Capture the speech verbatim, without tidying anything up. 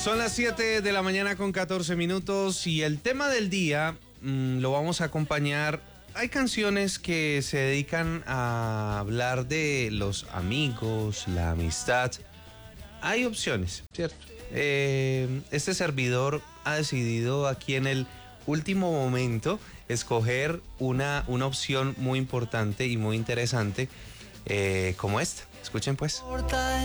Son las siete de la mañana con catorce minutos y el tema del día mmm, lo vamos a acompañar. Hay canciones que se dedican a hablar de los amigos, la amistad. Hay opciones, ¿cierto? Eh, este servidor ha decidido aquí en el último momento escoger una, una opción muy importante y muy interesante eh, como esta. Escuchen pues.